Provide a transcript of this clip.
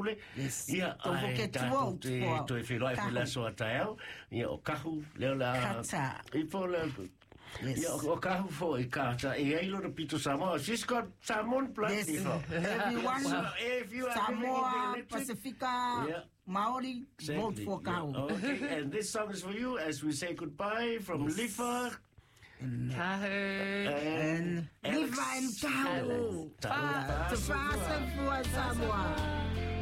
pule. Ia, ai, tātou te whenua e la soa taeo. Ia, o kahu, leo la... Kata. I po la... Ia, o kahu fo i kata. I eilo na Pito Samoa. She's got Samoan blood. Everyone, If you are Samoa, Pacifica, Maori, vote for kahu. Okay, and this song is for you as we say goodbye from Lifa. Kahu. And Lifa and kahu. Te whāsa fua Samoa.